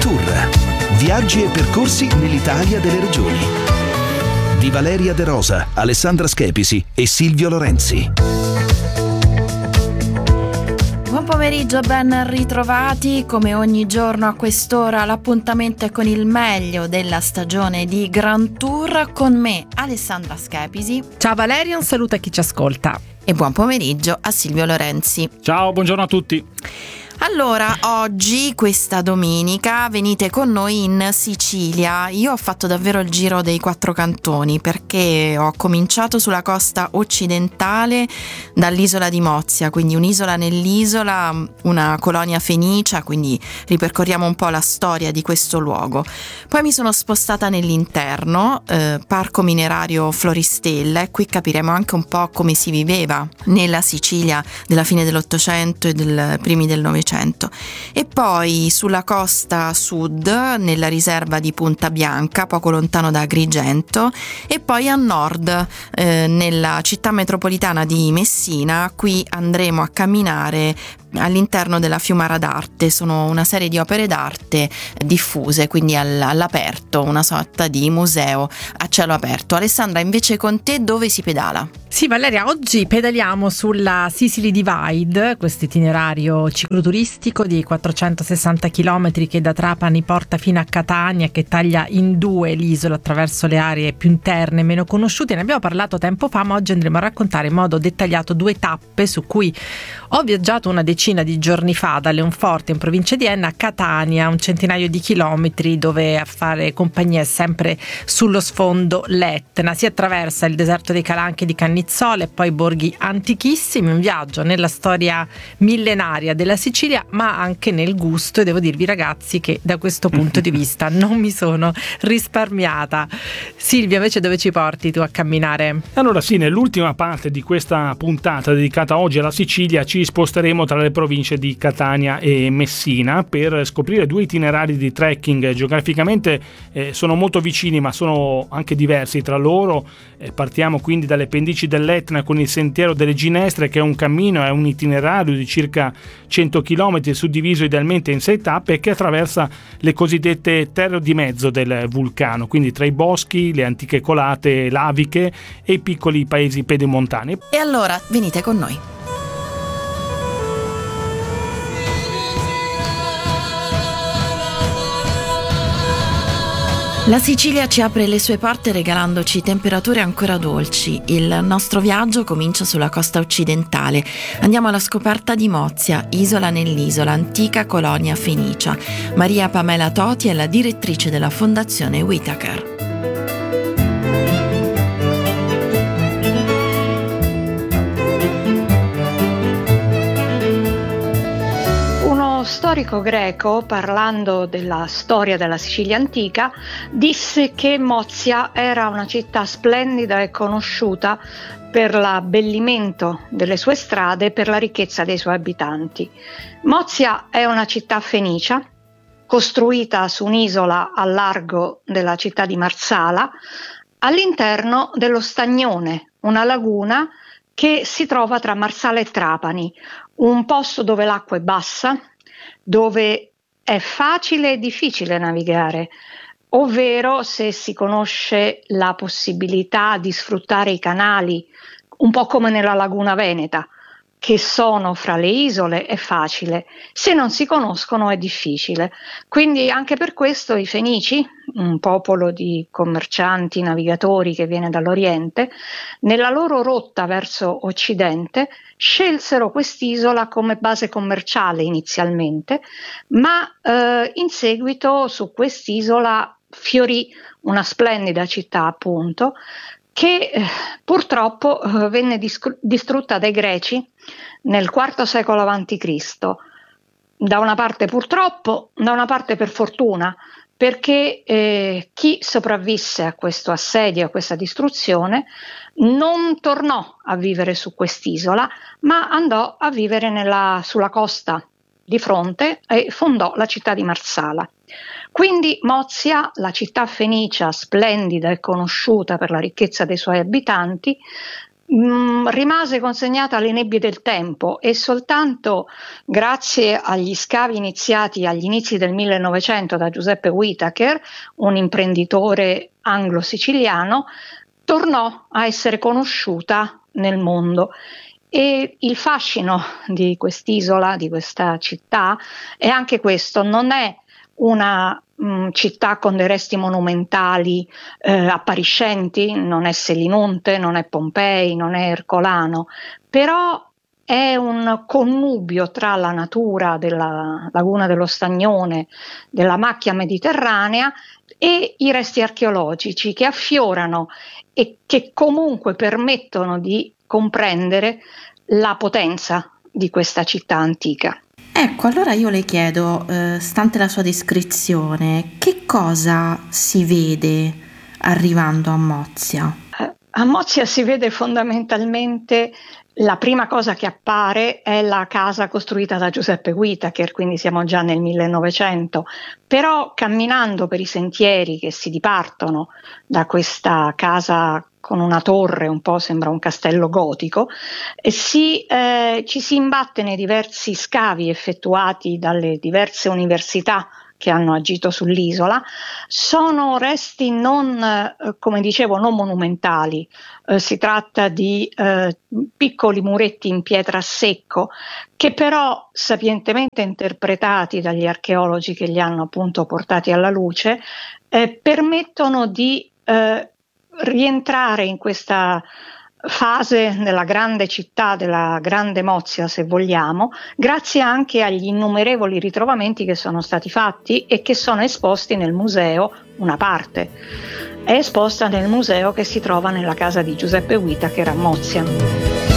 Tour. Viaggi e percorsi nell'Italia delle regioni. Di Valeria De Rosa, Alessandra Schepisi e Silvio Lorenzi. Buon pomeriggio, ben ritrovati. Come ogni giorno a quest'ora l'appuntamento è con il meglio della stagione di Grand Tour, con me Alessandra Schepisi. Ciao Valeria, un saluto a chi ci ascolta. E buon pomeriggio a Silvio Lorenzi. Ciao, buongiorno a tutti. Allora, oggi, questa domenica, venite con noi in Sicilia. Io ho fatto davvero il giro dei 4 cantoni perché ho cominciato sulla costa occidentale dall'isola di Mozia, quindi un'isola nell'isola, una colonia fenicia, quindi ripercorriamo un po' la storia di questo luogo. Poi mi sono spostata nell'interno, Parco Minerario Floristella, e qui capiremo anche un po' come si viveva nella Sicilia della fine dell'Ottocento e del primi del Novecento. E poi sulla costa sud, nella riserva di Punta Bianca, poco lontano da Agrigento, e poi a nord, nella città metropolitana di Messina. Qui andremo a camminare all'interno della Fiumara d'Arte. Sono una serie di opere d'arte diffuse, quindi all'aperto, una sorta di museo a cielo aperto. Alessandra, invece con te dove si pedala? Sì Valeria, oggi pedaliamo sulla Sicily Divide, questo itinerario cicloturistico di 460 km che da Trapani porta fino a Catania, che taglia in due l'isola attraverso le aree più interne e meno conosciute. Ne abbiamo parlato tempo fa, ma oggi andremo a raccontare in modo dettagliato 2 tappe su cui ho viaggiato una decina di giorni fa, da Leonforte in provincia di Enna a Catania, un centinaio di chilometri, dove a fare compagnia è sempre sullo sfondo l'Etna. Si attraversa il deserto dei Calanchi di Cannizzole e poi borghi antichissimi, un viaggio nella storia millenaria della Sicilia, ma anche nel gusto, e devo dirvi ragazzi che da questo punto di vista non mi sono risparmiata. Silvia, invece dove ci porti tu a camminare? Allora sì, nell'ultima parte di questa puntata dedicata oggi alla Sicilia ci sposteremo tra le province di Catania e Messina per scoprire 2 itinerari di trekking. Geograficamente sono molto vicini, ma sono anche diversi tra loro. Partiamo quindi dalle pendici dell'Etna con il Sentiero delle Ginestre, che è un cammino, è un itinerario di circa 100 km suddiviso idealmente in 6 tappe, che attraversa le cosiddette terre di mezzo del vulcano, quindi tra i boschi, le antiche colate laviche e i piccoli paesi pedemontani. E allora venite con noi. La Sicilia ci apre le sue porte regalandoci temperature ancora dolci. Il nostro viaggio comincia sulla costa occidentale. Andiamo alla scoperta di Mozia, isola nell'isola, antica colonia fenicia. Maria Pamela Toti è la direttrice della Fondazione Whitaker. Storico greco, parlando della storia della Sicilia antica, disse che Mozia era una città splendida e conosciuta per l'abbellimento delle sue strade e per la ricchezza dei suoi abitanti. Mozia è una città fenicia, costruita su un'isola al largo della città di Marsala, all'interno dello Stagnone, una laguna che si trova tra Marsala e Trapani, un posto dove l'acqua è bassa, dove è facile e difficile navigare, ovvero se si conosce la possibilità di sfruttare i canali, un po' come nella Laguna Veneta, che sono fra le isole, è facile, se non si conoscono è difficile. Quindi anche per questo i Fenici, un popolo di commercianti, navigatori che viene dall'Oriente, nella loro rotta verso Occidente scelsero quest'isola come base commerciale inizialmente, ma in seguito su quest'isola fiorì una splendida città, appunto, che purtroppo venne distrutta dai Greci nel IV secolo a.C. Da una parte purtroppo, da una parte per fortuna, perché chi sopravvisse a questo assedio, a questa distruzione, non tornò a vivere su quest'isola, ma andò a vivere sulla costa di fronte e fondò la città di Marsala. Quindi Mozia, la città fenicia splendida e conosciuta per la ricchezza dei suoi abitanti, rimase consegnata alle nebbie del tempo e soltanto grazie agli scavi iniziati agli inizi del 1900 da Giuseppe Whittaker, un imprenditore anglo-siciliano, tornò a essere conosciuta nel mondo. E il fascino di quest'isola, di questa città, è anche questo: non è una città con dei resti monumentali appariscenti, non è Selinunte, non è Pompei, non è Ercolano, però è un connubio tra la natura della laguna dello Stagnone, della macchia mediterranea e i resti archeologici che affiorano e che comunque permettono di comprendere la potenza di questa città antica. Ecco, allora io le chiedo, stante la sua descrizione, che cosa si vede arrivando a Mozia? A Mozia si vede fondamentalmente, la prima cosa che appare è la casa costruita da Giuseppe Whittaker, quindi siamo già nel 1900, però camminando per i sentieri che si dipartono da questa casa con una torre, un po' sembra un castello gotico, ci si imbatte nei diversi scavi effettuati dalle diverse università che hanno agito sull'isola. Sono resti non, come dicevo, non monumentali, si tratta di piccoli muretti in pietra a secco che però, sapientemente interpretati dagli archeologi che li hanno appunto portati alla luce, permettono di rientrare in questa fase della grande città, della grande Mozia se vogliamo, grazie anche agli innumerevoli ritrovamenti che sono stati fatti e che sono esposti nel museo. Una parte è esposta nel museo che si trova nella casa di Giuseppe Whittaker a Mozia.